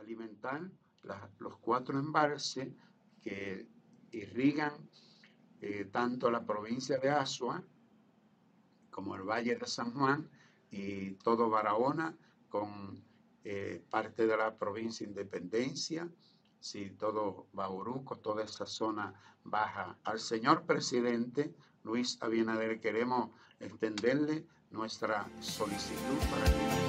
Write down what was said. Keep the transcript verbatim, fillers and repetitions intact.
alimentar la, los cuatro embalses que irrigan eh, tanto la provincia de Azua como el Valle de San Juan y todo Barahona con eh, parte de la provincia Independencia, sí, todo Bauruco, toda esa zona baja. Al señor presidente Luis Abinader queremos extenderle nuestra solicitud para que